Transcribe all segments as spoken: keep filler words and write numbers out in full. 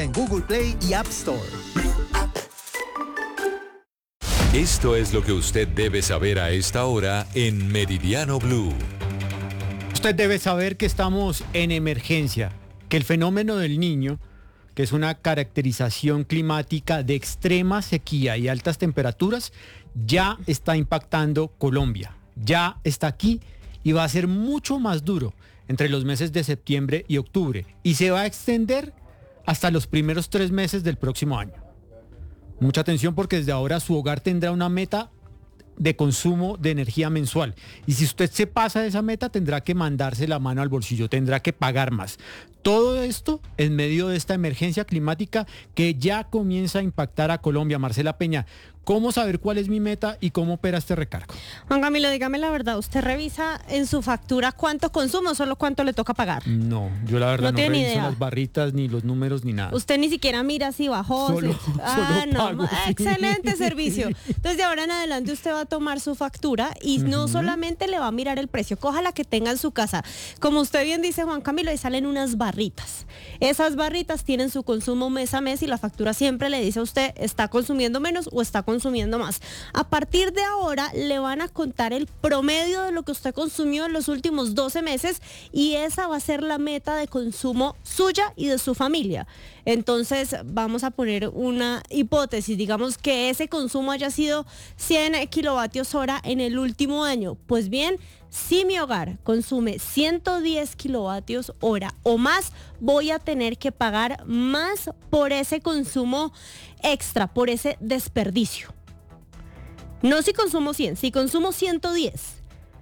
disponible en Google Play y App Store. Esto es lo que usted debe saber a esta hora en Meridiano Blue. Usted debe saber que estamos en emergencia, que el fenómeno del Niño, que es una caracterización climática de extrema sequía y altas temperaturas, ya está impactando Colombia, ya está aquí y va a ser mucho más duro entre los meses de septiembre y octubre y se va a extender hasta los primeros tres meses del próximo año. Mucha atención porque desde ahora su hogar tendrá una meta de consumo de energía mensual. Y si usted se pasa de esa meta, tendrá que mandarse la mano al bolsillo, tendrá que pagar más. Todo esto en medio de esta emergencia climática que ya comienza a impactar a Colombia. Marcela Peña, ¿cómo saber cuál es mi meta y cómo opera este recargo? Juan Camilo, dígame la verdad, ¿usted revisa en su factura cuánto consume o solo cuánto le toca pagar? No, yo la verdad no, no, tiene reviso idea. las barritas, ni los números, ni nada. Usted ni siquiera mira si bajó. Solo, si... Ah, solo no, pago, sí. Excelente servicio. Entonces de ahora en adelante usted va a tomar su factura y uh-huh. no solamente le va a mirar el precio, coja la que tenga en su casa. Como usted bien dice, Juan Camilo, ahí salen unas barritas. Esas barritas tienen su consumo mes a mes y la factura siempre le dice a usted, ¿está consumiendo menos o está consumiendo más? A partir de ahora le van a contar el promedio de lo que usted consumió en los últimos doce meses y esa va a ser la meta de consumo suya y de su familia. Entonces vamos a poner una hipótesis, digamos que ese consumo haya sido cien kilovatios hora en el último año. Pues bien, si mi hogar consume ciento diez kilovatios hora o más, voy a tener que pagar más por ese consumo extra, por ese desperdicio. No si consumo cien, si consumo ciento diez.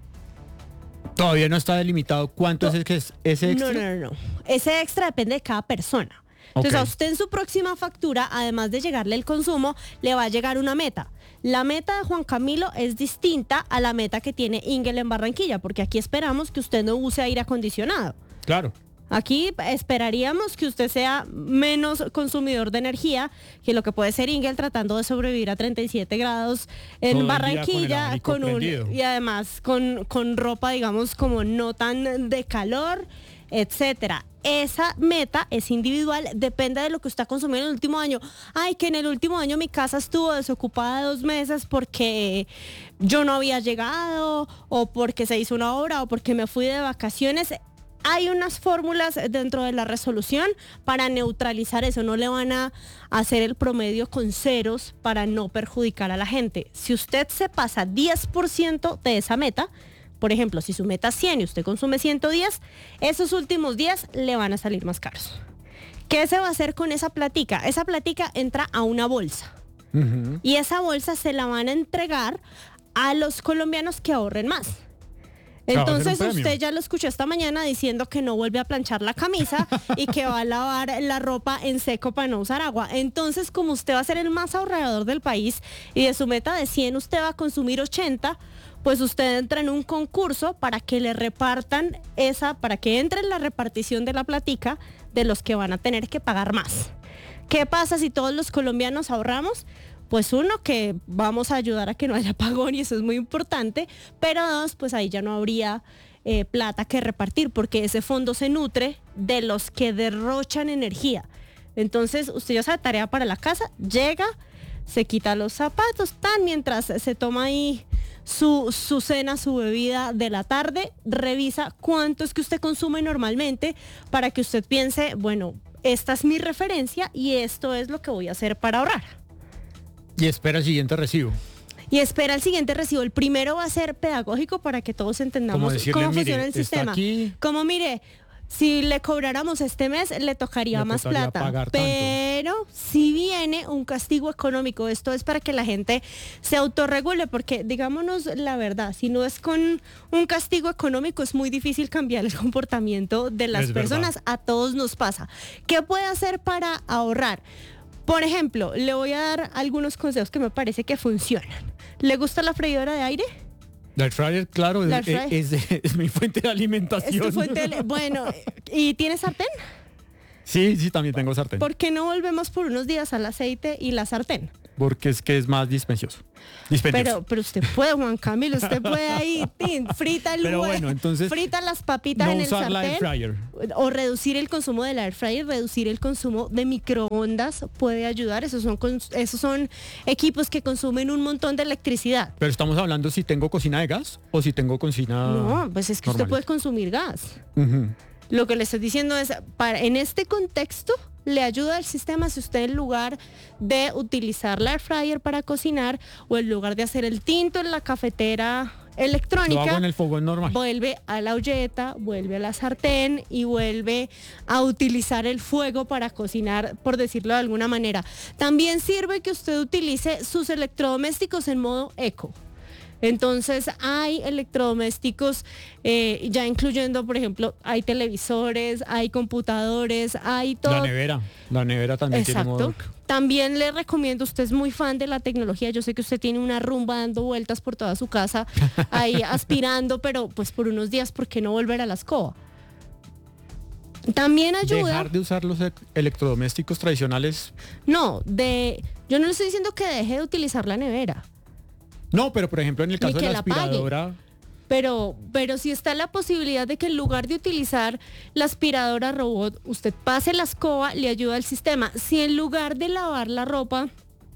Todavía no está delimitado cuánto no, es, el que es ese extra. No, no, no, no. Ese extra depende de cada persona. Entonces okay. a usted en su próxima factura, además de llegarle el consumo, le va a llegar una meta. La meta de Juan Camilo es distinta a la meta que tiene Ingel en Barranquilla, porque aquí esperamos que usted no use aire acondicionado. Claro. Aquí esperaríamos que usted sea menos consumidor de energía que lo que puede ser Ingel tratando de sobrevivir a treinta y siete grados en todo Barranquilla con, con un y además con, con ropa, digamos, como no tan de calor, etcétera. Esa meta es individual, depende de lo que usted ha consumido en el último año. Ay, que en el último año mi casa estuvo desocupada dos meses porque yo no había llegado, o porque se hizo una obra, o porque me fui de vacaciones. Hay unas fórmulas dentro de la resolución para neutralizar eso. No le van a hacer el promedio con ceros para no perjudicar a la gente. Si usted se pasa diez por ciento de esa meta, por ejemplo, si su meta es cien y usted consume ciento diez, esos últimos diez le van a salir más caros. ¿Qué se va a hacer con esa platica? Esa platica entra a una bolsa. Uh-huh. Y esa bolsa se la van a entregar a los colombianos que ahorren más. Entonces usted ya lo escuchó esta mañana diciendo que no vuelve a planchar la camisa y que va a lavar la ropa en seco para no usar agua. Entonces, como usted va a ser el más ahorrador del país y de su meta de cien usted va a consumir ochenta, pues usted entra en un concurso para que le repartan esa, para que entre en la repartición de la platica de los que van a tener que pagar más. ¿Qué pasa si todos los colombianos ahorramos? Pues uno, que vamos a ayudar a que no haya apagón y eso es muy importante, pero dos, pues ahí ya no habría eh, plata que repartir porque ese fondo se nutre de los que derrochan energía. Entonces usted ya sabe, tarea para la casa, llega, se quita los zapatos, tan mientras se toma ahí su, su cena, su bebida de la tarde, revisa cuánto es que usted consume normalmente para que usted piense, bueno, esta es mi referencia y esto es lo que voy a hacer para ahorrar. Y espera el siguiente recibo. Y espera el siguiente recibo. El primero va a ser pedagógico para que todos entendamos decirle, cómo mire, funciona el sistema. Aquí... Como mire, si le cobráramos este mes, le tocaría le más tocaría plata. Pero tanto. Si viene un castigo económico, esto es para que la gente se autorregule, porque digámonos la verdad, si no es con un castigo económico, es muy difícil cambiar el comportamiento de las es personas. Verdad. A todos nos pasa. ¿Qué puede hacer para ahorrar? Por ejemplo, le voy a dar algunos consejos que me parece que funcionan. ¿Le gusta la freidora de aire? La air fryer, claro, es, es, es, es mi fuente de alimentación. Es tu fuente de, bueno, ¿y tienes sartén? Sí, sí, también tengo sartén. ¿Por qué no volvemos por unos días al aceite y la sartén? porque es que es más dispendioso. dispendioso. Pero, pero usted puede, Juan Camilo, usted puede ahí, tin, frita el Pero hue- bueno, entonces, frita las papitas no en el usar la air sartén. fryer. O reducir el consumo del air fryer, reducir el consumo de microondas puede ayudar. Esos son, cons- esos son equipos que consumen un montón de electricidad. Pero estamos hablando si tengo cocina de gas o si tengo cocina No, pues es que usted normalita. puede consumir gas. Ujú. Lo que le estoy diciendo es, para, en este contexto, le ayuda al sistema si usted en lugar de utilizar la air fryer para cocinar o en lugar de hacer el tinto en la cafetera Lo electrónica, hago en el fogón normal. vuelve a la olleta, vuelve a la sartén y vuelve a utilizar el fuego para cocinar, por decirlo de alguna manera. También sirve que usted utilice sus electrodomésticos en modo eco. Entonces hay electrodomésticos, eh, ya incluyendo, por ejemplo, hay televisores, hay computadores, hay todo. La nevera. La nevera también tiene Exacto. modo... También le recomiendo, usted es muy fan de la tecnología, yo sé que usted tiene una rumba dando vueltas por toda su casa, ahí aspirando, pero pues por unos días, ¿por qué no volver a la escoba? También ayuda... Dejar de usar los e- electrodomésticos tradicionales. No, de... Yo no le estoy diciendo que deje de utilizar la nevera. No, pero por ejemplo en el Ni caso de que la la apague. aspiradora, Pero, pero si está la posibilidad de que en lugar de utilizar la aspiradora robot, usted pase la escoba, le ayuda al sistema. Si en lugar de lavar la ropa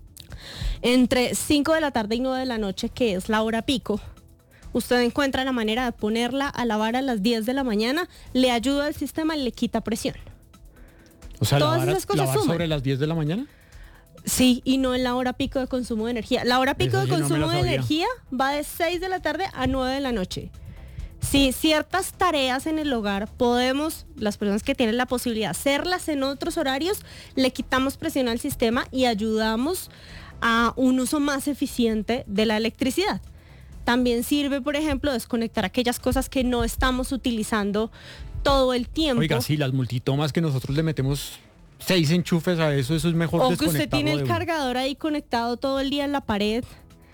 entre cinco de la tarde y nueve de la noche, que es la hora pico, usted encuentra la manera de ponerla a lavar a las diez de la mañana, le ayuda al sistema y le quita presión. o sea, Todas lavar, esas cosas lavar suman. sobre las diez de la mañana. Sí, y no en la hora pico de consumo de energía. La hora pico Eso de sí no me consumo la de sabía. energía va de seis de la tarde a nueve de la noche. Si ciertas tareas en el hogar podemos, las personas que tienen la posibilidad, hacerlas en otros horarios, le quitamos presión al sistema y ayudamos a un uso más eficiente de la electricidad. También sirve, por ejemplo, desconectar aquellas cosas que no estamos utilizando todo el tiempo. Oiga, sí, las multitomas que nosotros le metemos seis enchufes a eso, eso es mejor O que usted desconectarlo tiene el de uno. cargador ahí conectado todo el día en la pared,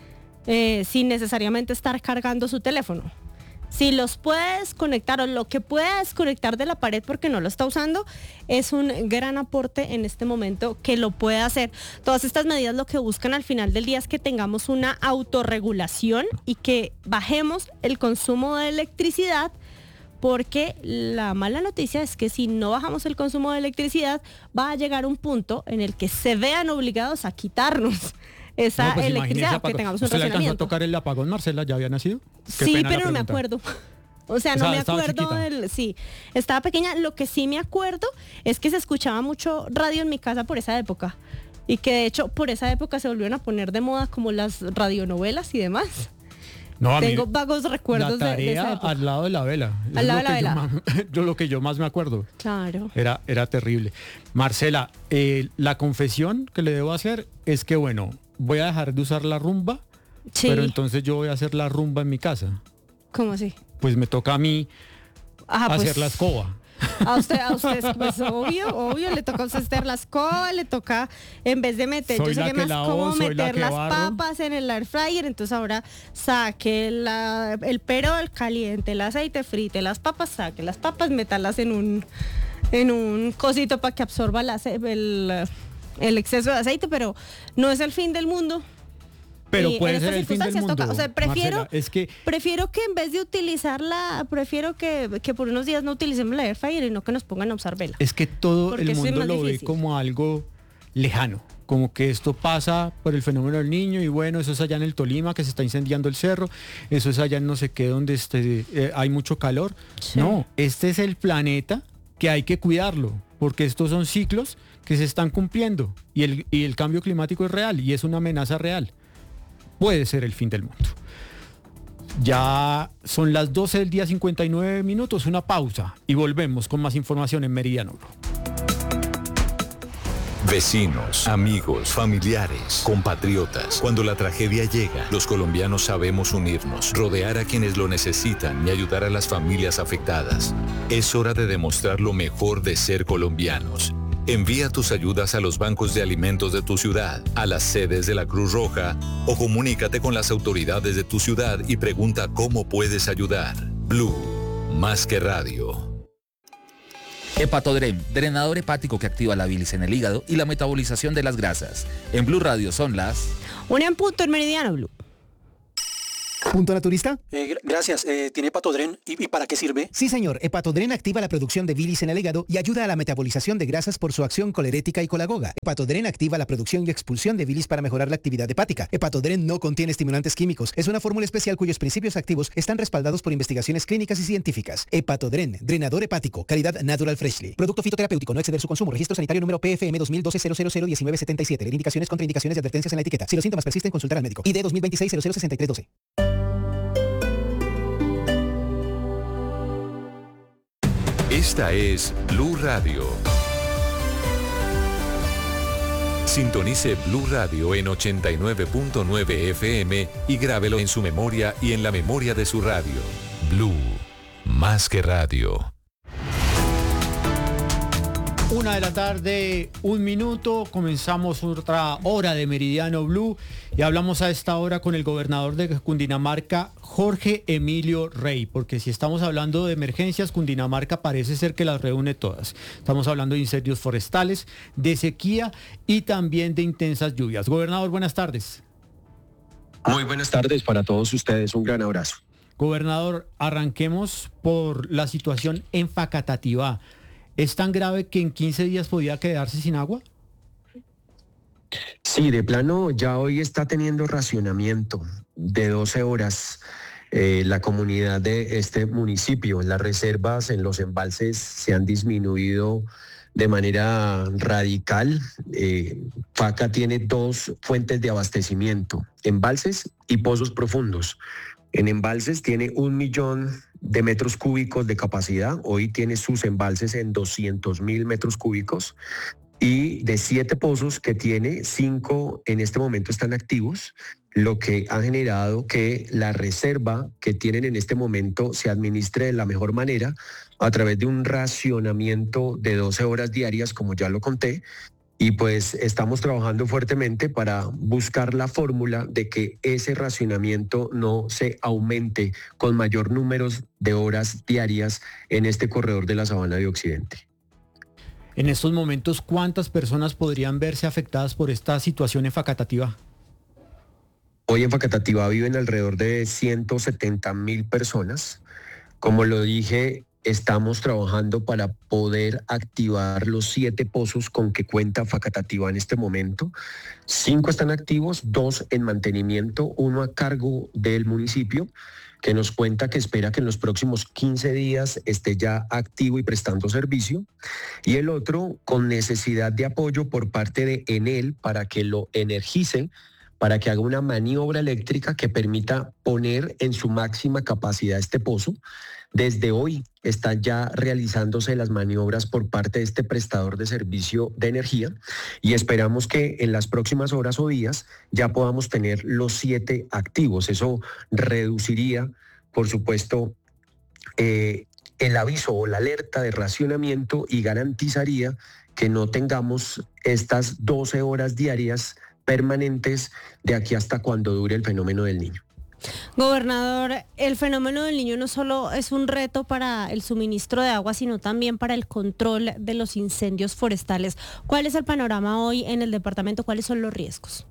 eh, sin necesariamente estar cargando su teléfono. Si los puede desconectar o lo que pueda desconectar de la pared porque no lo está usando, es un gran aporte en este momento que lo puede hacer. Todas estas medidas lo que buscan al final del día es que tengamos una autorregulación y que bajemos el consumo de electricidad, porque la mala noticia es que si no bajamos el consumo de electricidad, va a llegar un punto en el que se vean obligados a quitarnos esa No, pues electricidad, imagínese que apagón. tengamos un ¿Usted le alcanzó a racionamiento. tocar el apagón, Marcela? ¿Ya había nacido? Qué Sí, pena la pero no me pregunta. acuerdo. O sea, O no sea, me estaba acuerdo chiquita. del... Sí, estaba pequeña. Lo que sí me acuerdo es que se escuchaba mucho radio en mi casa por esa época. Y que de hecho por esa época se volvieron a poner de moda como las radionovelas y demás. No, a mí, Tengo vagos recuerdos la de- de, esa tarea época. al lado de la vela. Al Es lado lo de la que yo vela. más- yo lo que yo más me acuerdo. Claro. Era, era terrible. Marcela, eh, la confesión que le debo hacer es que, bueno, voy a dejar de usar la rumba, Sí. pero entonces yo voy a hacer la rumba en mi casa. ¿Cómo así? Pues me toca a mí Ajá, hacer pues, la escoba. A usted, a usted, pues obvio, obvio, le toca a usted hacer la escoba, le toca, en vez de meter, Soy yo sé la que que más lavo, como soy la meter que las barro. papas en el air fryer, entonces ahora saque la- el perol, caliente el aceite, frite las papas, saque las papas, métalas en un, en un cosito para que absorba el, ace- el, el exceso de aceite, pero no es el fin del mundo. Pero Y en puede estas ser el fin del circunstancias mundo. toca. O sea, prefiero, Marcela, es que prefiero que en vez de utilizarla, prefiero que, que por unos días no utilicemos la air fryer y no que nos pongan a usar vela. es que todo Porque el eso es mundo más lo ve difícil. como algo lejano, como que esto pasa por el fenómeno del niño y bueno, eso es allá en el Tolima que se está incendiando el cerro, eso es allá en no sé qué donde este, eh, hay mucho calor. Sí. No, este es el planeta que hay que cuidarlo, porque estos son ciclos que se están cumpliendo y el, y el cambio climático es real y es una amenaza real. Puede ser el fin del mundo. Ya son las doce del día, cincuenta y nueve minutos, una pausa y volvemos con más información en Meridiano Blue. Vecinos, amigos, familiares, compatriotas. Cuando la tragedia llega, los colombianos sabemos unirnos, rodear a quienes lo necesitan y ayudar a las familias afectadas. Es hora de demostrar lo mejor de ser colombianos. Envía tus ayudas a los bancos de alimentos de tu ciudad, a las sedes de la Cruz Roja o comunícate con las autoridades de tu ciudad y pregunta cómo puedes ayudar. Blue, más que radio. Hepatodren, drenador hepático que activa la bilis en el hígado y la metabolización de las grasas. En Blue Radio son las... Una en punto en Meridiano Blue. ¿Punto naturista? Eh, gracias. Eh, ¿Tiene Hepatodren? ¿Y, ¿Y para qué sirve? Sí, señor. Hepatodren activa la producción de bilis en el hígado y ayuda a la metabolización de grasas por su acción colerética y colagoga. Hepatodren activa la producción y expulsión de bilis para mejorar la actividad hepática. Hepatodren no contiene estimulantes químicos. Es una fórmula especial cuyos principios activos están respaldados por investigaciones clínicas y científicas. Hepatodren, drenador hepático, calidad Natural Freshly. Producto fitoterapéutico, no exceder su consumo. Registro sanitario número P F M dos mil doce cero cero cero diecinueve setenta y siete. Leer indicaciones, contraindicaciones y advertencias en la etiqueta. Si los síntomas persisten, consultar al médico. I D dos mil veintiséis cero cero sesenta y tres doce. Esta es Blue Radio. Sintonice Blue Radio en ochenta y nueve punto nueve F M y grábelo en su memoria y en la memoria de su radio. Blue, más que radio. Una de la tarde, un minuto, comenzamos otra hora de Meridiano Blue y hablamos a esta hora con el gobernador de Cundinamarca, Jorge Emilio Rey, porque si estamos hablando de emergencias, Cundinamarca parece ser que las reúne todas. Estamos hablando de incendios forestales, de sequía y también de intensas lluvias. Gobernador, buenas tardes. Muy buenas tardes para todos ustedes, un gran abrazo. Gobernador, arranquemos por la situación en Facatativá. ¿Es tan grave que en quince días podía quedarse sin agua? Sí, de plano ya hoy está teniendo racionamiento de doce horas eh, la comunidad de este municipio. Las reservas en los embalses se han disminuido de manera radical. Eh, Faca tiene dos fuentes de abastecimiento, embalses y pozos profundos. En embalses tiene un millón de metros cúbicos de capacidad. Hoy tiene sus embalses en doscientos mil metros cúbicos. Y de siete pozos que tiene, cinco en este momento están activos, lo que ha generado que la reserva que tienen en este momento se administre de la mejor manera a través de un racionamiento de doce horas diarias, como ya lo conté. Y pues estamos trabajando fuertemente para buscar la fórmula de que ese racionamiento no se aumente con mayor número de horas diarias en este corredor de la Sabana de Occidente. En estos momentos, ¿cuántas personas podrían verse afectadas por esta situación en Facatativá? Hoy en Facatativá viven alrededor de ciento setenta mil personas. Como lo dije, estamos trabajando para poder activar los siete pozos con que cuenta Facatativá en este momento. Cinco están activos, dos en mantenimiento, uno a cargo del municipio, que nos cuenta que espera que en los próximos quince días esté ya activo y prestando servicio, y el otro con necesidad de apoyo por parte de Enel para que lo energice, para que haga una maniobra eléctrica que permita poner en su máxima capacidad este pozo. Desde hoy están ya realizándose las maniobras por parte de este prestador de servicio de energía y esperamos que en las próximas horas o días ya podamos tener los siete activos. Eso reduciría, por supuesto, eh, el aviso o la alerta de racionamiento y garantizaría que no tengamos estas doce horas diarias permanentes de aquí hasta cuando dure el fenómeno del Niño. Gobernador, el fenómeno del Niño no solo es un reto para el suministro de agua, sino también para el control de los incendios forestales. ¿Cuál es el panorama hoy en el departamento? ¿Cuáles son los riesgos?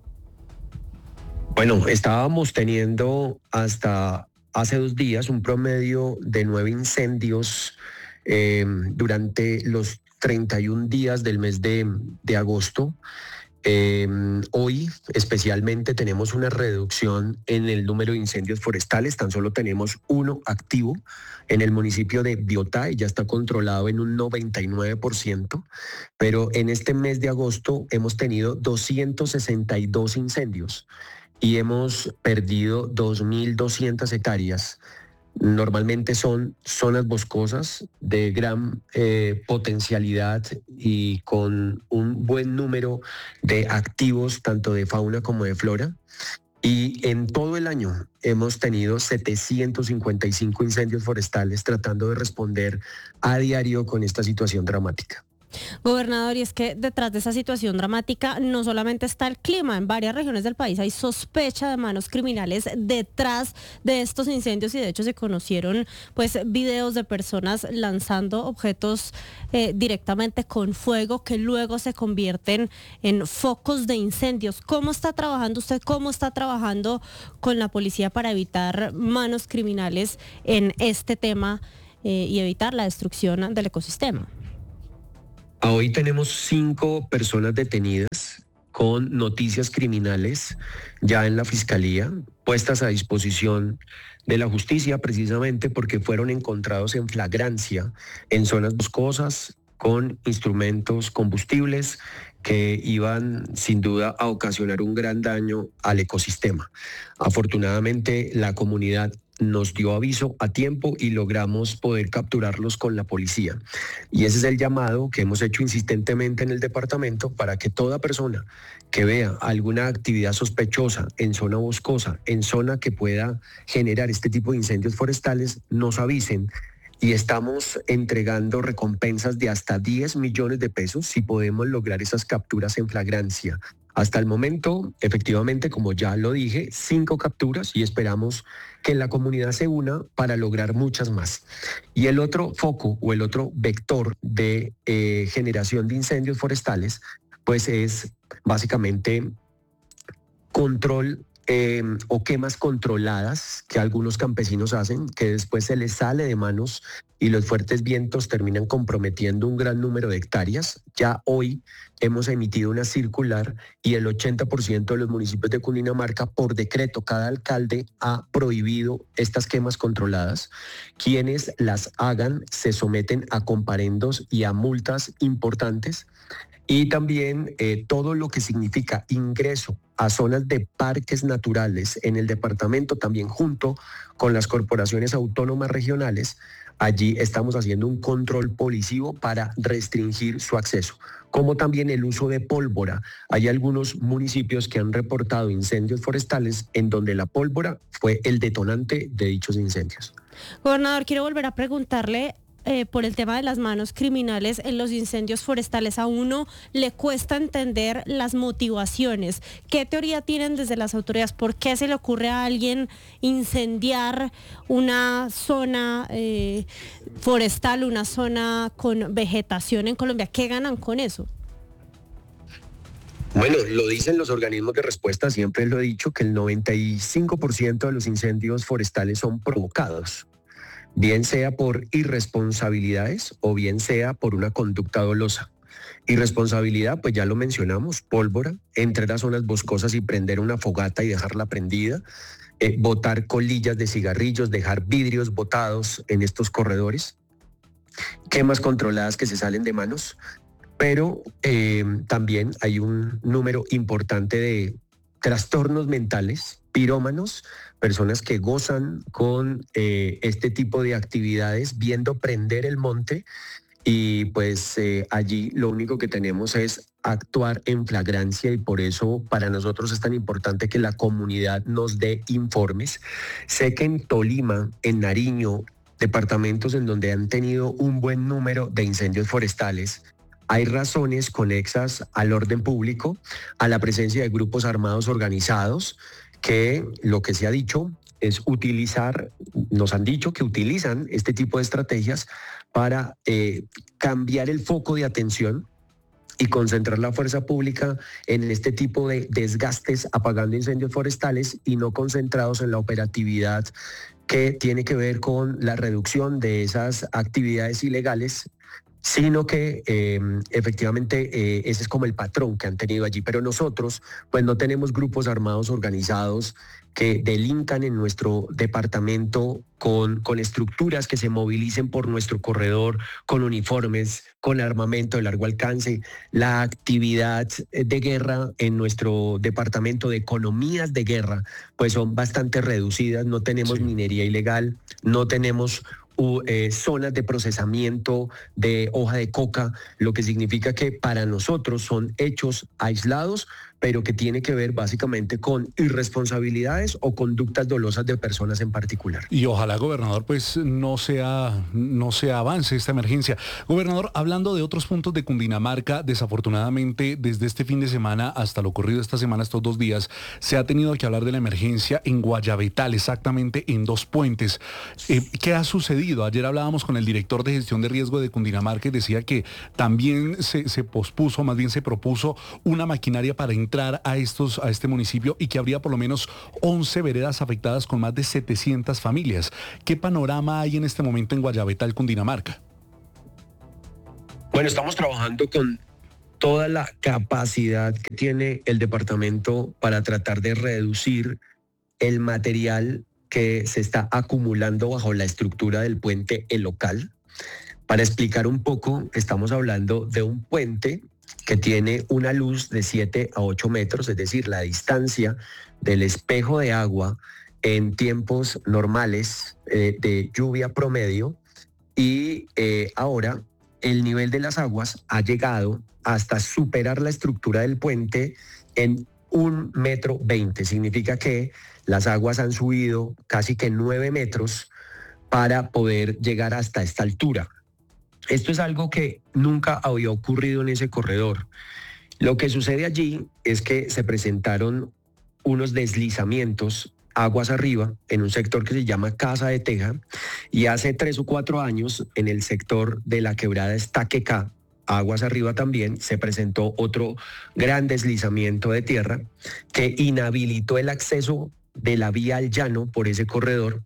Bueno, estábamos teniendo hasta hace dos días un promedio de nueve incendios eh, durante los treinta y un días del mes de, de agosto. Eh, hoy especialmente tenemos una reducción en el número de incendios forestales, tan solo tenemos uno activo en el municipio de Biotá y ya está controlado en un noventa y nueve por ciento, pero en este mes de agosto hemos tenido doscientos sesenta y dos incendios y hemos perdido dos mil doscientas hectáreas. Normalmente son zonas boscosas de gran eh, potencialidad y con un buen número de activos, tanto de fauna como de flora. Y en todo el año hemos tenido setecientos cincuenta y cinco incendios forestales tratando de responder a diario con esta situación dramática. Gobernador, y es que detrás de esa situación dramática no solamente está el clima, en varias regiones del país hay sospecha de manos criminales detrás de estos incendios y de hecho se conocieron pues videos de personas lanzando objetos eh, directamente con fuego que luego se convierten en focos de incendios. ¿Cómo está trabajando usted? ¿Cómo está trabajando con la policía para evitar manos criminales en este tema eh, y evitar la destrucción del ecosistema? Hoy tenemos cinco personas detenidas con noticias criminales ya en la fiscalía, puestas a disposición de la justicia precisamente porque fueron encontrados en flagrancia en zonas boscosas con instrumentos combustibles que iban sin duda a ocasionar un gran daño al ecosistema. Afortunadamente la comunidad nos dio aviso a tiempo y logramos poder capturarlos con la policía. Y ese es el llamado que hemos hecho insistentemente en el departamento para que toda persona que vea alguna actividad sospechosa en zona boscosa, en zona que pueda generar este tipo de incendios forestales, nos avisen. Y estamos entregando recompensas de hasta diez millones de pesos si podemos lograr esas capturas en flagrancia. Hasta el momento, efectivamente, como ya lo dije, cinco capturas y esperamos que la comunidad se una para lograr muchas más. Y el otro foco o el otro vector de eh, generación de incendios forestales, pues es básicamente control Eh, o quemas controladas que algunos campesinos hacen, que después se les sale de manos y los fuertes vientos terminan comprometiendo un gran número de hectáreas. Ya hoy hemos emitido una circular y el ochenta por ciento de los municipios de Cundinamarca, por decreto, cada alcalde ha prohibido estas quemas controladas. Quienes las hagan se someten a comparendos y a multas importantes. Y también eh, todo lo que significa ingreso a zonas de parques naturales en el departamento, también junto con las corporaciones autónomas regionales, allí estamos haciendo un control policivo para restringir su acceso, como también el uso de pólvora. Hay algunos municipios que han reportado incendios forestales en donde la pólvora fue el detonante de dichos incendios. Gobernador, quiero volver a preguntarle Eh, por el tema de las manos criminales en los incendios forestales. A uno le cuesta entender las motivaciones. ¿Qué teoría tienen desde las autoridades? ¿Por qué se le ocurre a alguien incendiar una zona eh, forestal, una zona con vegetación en Colombia? ¿Qué ganan con eso? Bueno, lo dicen los organismos de respuesta, siempre lo he dicho, que el noventa y cinco por ciento de los incendios forestales son provocados, bien sea por irresponsabilidades o bien sea por una conducta dolosa. Irresponsabilidad, pues ya lo mencionamos, pólvora, entrar a zonas boscosas y prender una fogata y dejarla prendida, eh, botar colillas de cigarrillos, dejar vidrios botados en estos corredores, quemas controladas que se salen de manos, pero eh, también hay un número importante de trastornos mentales, pirómanos, personas que gozan con eh, este tipo de actividades, viendo prender el monte, y pues eh, allí lo único que tenemos es actuar en flagrancia, y por eso para nosotros es tan importante que la comunidad nos dé informes. Sé que en Tolima, en Nariño, departamentos en donde han tenido un buen número de incendios forestales, hay razones conexas al orden público, a la presencia de grupos armados organizados, que lo que se ha dicho es utilizar, nos han dicho que utilizan este tipo de estrategias para eh, cambiar el foco de atención y concentrar la fuerza pública en este tipo de desgastes apagando incendios forestales y no concentrados en la operatividad que tiene que ver con la reducción de esas actividades ilegales, sino que eh, efectivamente eh, ese es como el patrón que han tenido allí. Pero nosotros pues no tenemos grupos armados organizados que delincan en nuestro departamento con, con estructuras que se movilicen por nuestro corredor, con uniformes, con armamento de largo alcance. La actividad de guerra en nuestro departamento, de economías de guerra, pues son bastante reducidas. No tenemos sí. minería ilegal, no tenemos Uh, eh, zonas de procesamiento de hoja de coca, lo que significa que para nosotros son hechos aislados, pero que tiene que ver básicamente con irresponsabilidades o conductas dolosas de personas en particular. Y ojalá, gobernador, pues no sea, no se avance esta emergencia. Gobernador, hablando de otros puntos de Cundinamarca, desafortunadamente desde este fin de semana hasta lo ocurrido esta semana, estos dos días, se ha tenido que hablar de la emergencia en Guayabetal, exactamente en Dos Puentes. Eh, ¿Qué ha sucedido? Ayer hablábamos con el director de gestión de riesgo de Cundinamarca y decía que también se, se pospuso, más bien se propuso una maquinaria para entrar a, estos, a este municipio y que habría por lo menos once veredas afectadas con más de setecientas familias. ¿Qué panorama hay en este momento en Guayabetal, Cundinamarca? Bueno, estamos trabajando con toda la capacidad que tiene el departamento para tratar de reducir el material que se está acumulando bajo la estructura del puente El Local. Para explicar un poco, estamos hablando de un puente que tiene una luz de siete a ocho metros, es decir, la distancia del espejo de agua en tiempos normales eh, de lluvia promedio, y eh, ahora el nivel de las aguas ha llegado hasta superar la estructura del puente en un metro veinte. Significa que las aguas han subido casi que nueve metros para poder llegar hasta esta altura. Esto es algo que nunca había ocurrido en ese corredor. Lo que sucede allí es que se presentaron unos deslizamientos aguas arriba en un sector que se llama Casa de Teja, y hace tres o cuatro años en el sector de la quebrada Estaquecá, aguas arriba también, se presentó otro gran deslizamiento de tierra que inhabilitó el acceso de la vía al llano por ese corredor,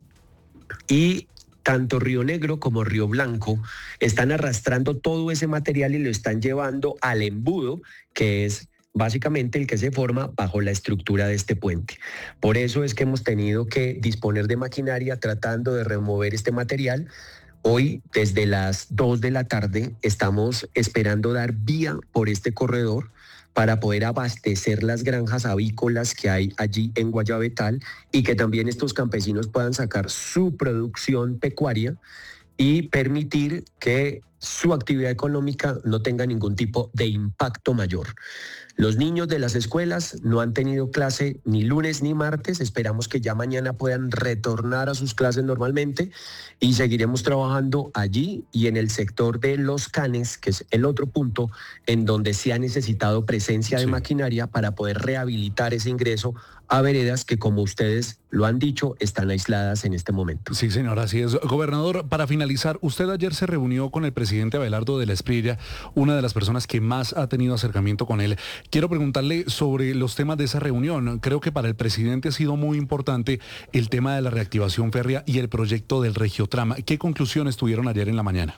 y tanto Río Negro como Río Blanco están arrastrando todo ese material y lo están llevando al embudo, que es básicamente el que se forma bajo la estructura de este puente. Por eso es que hemos tenido que disponer de maquinaria tratando de remover este material. Hoy, desde las dos de la tarde, estamos esperando dar vía por este corredor para poder abastecer las granjas avícolas que hay allí en Guayabetal, y que también estos campesinos puedan sacar su producción pecuaria y permitir que su actividad económica no tenga ningún tipo de impacto mayor. Los niños de las escuelas no han tenido clase ni lunes ni martes. Esperamos que ya mañana puedan retornar a sus clases normalmente, y seguiremos trabajando allí y en el sector de Los Canes, que es el otro punto en donde se ha necesitado presencia de sí. maquinaria para poder rehabilitar ese ingreso a veredas que, como ustedes lo han dicho, están aisladas en este momento. Sí, señor, así es. Gobernador, para finalizar, usted ayer se reunió con el presidente Abelardo de la Espriella, una de las personas que más ha tenido acercamiento con él. Quiero preguntarle sobre los temas de esa reunión. Creo que para el presidente ha sido muy importante el tema de la reactivación férrea y el proyecto del Regiotrama. ¿Qué conclusiones tuvieron ayer en la mañana?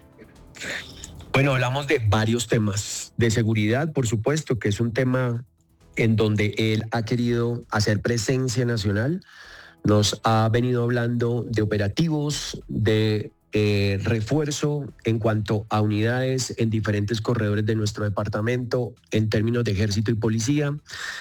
Bueno, hablamos de varios temas. De seguridad, por supuesto, que es un tema en donde él ha querido hacer presencia nacional. Nos ha venido hablando de operativos, de eh, refuerzo en cuanto a unidades en diferentes corredores de nuestro departamento en términos de ejército y policía.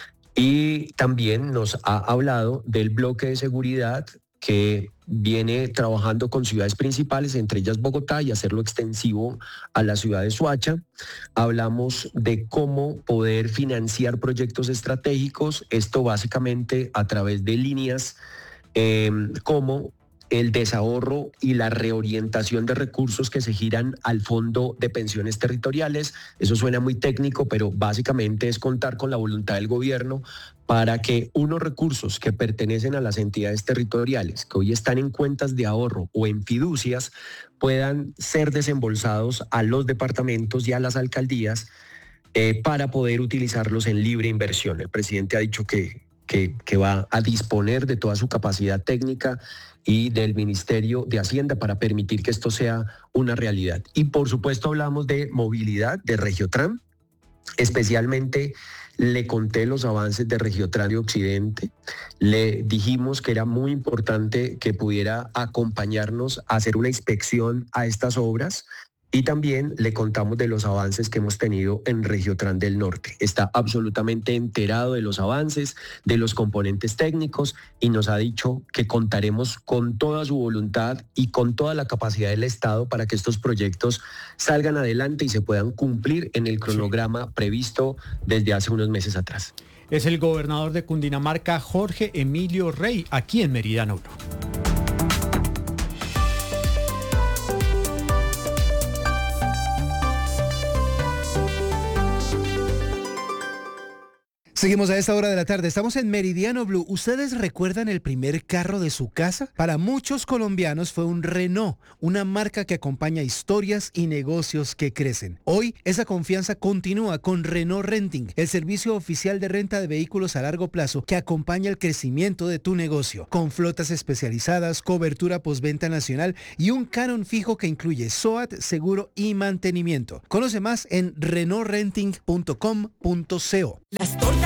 Y también nos ha hablado del bloque de seguridad que viene trabajando con ciudades principales, entre ellas Bogotá, y hacerlo extensivo a la ciudad de Soacha. Hablamos de cómo poder financiar proyectos estratégicos, esto básicamente a través de líneas eh, como el desahorro y la reorientación de recursos que se giran al Fondo de Pensiones Territoriales. Eso suena muy técnico, pero básicamente es contar con la voluntad del gobierno para que unos recursos que pertenecen a las entidades territoriales, que hoy están en cuentas de ahorro o en fiducias, puedan ser desembolsados a los departamentos y a las alcaldías eh, para poder utilizarlos en libre inversión. El presidente ha dicho que, que, que va a disponer de toda su capacidad técnica y del Ministerio de Hacienda para permitir que esto sea una realidad. Y por supuesto hablamos de movilidad, de Regiotram. Especialmente le conté los avances de Regiotram de Occidente. Le dijimos que era muy importante que pudiera acompañarnos a hacer una inspección a estas obras. Y también le contamos de los avances que hemos tenido en Regiotrans del Norte. Está absolutamente enterado de los avances, de los componentes técnicos y nos ha dicho que contaremos con toda su voluntad y con toda la capacidad del Estado para que estos proyectos salgan adelante y se puedan cumplir en el cronograma previsto desde hace unos meses atrás. Es el gobernador de Cundinamarca, Jorge Emilio Rey, aquí en Meridiano Blue. Seguimos a esta hora de la tarde, estamos en Meridiano Blue. ¿Ustedes recuerdan el primer carro de su casa? Para muchos colombianos fue un Renault, una marca que acompaña historias y negocios que crecen. Hoy esa confianza continúa con Renault Renting, el servicio oficial de renta de vehículos a largo plazo que acompaña el crecimiento de tu negocio, con flotas especializadas, cobertura postventa nacional y un canon fijo que incluye SOAT, seguro y mantenimiento. Conoce más en renault renting punto com punto co. Las tortas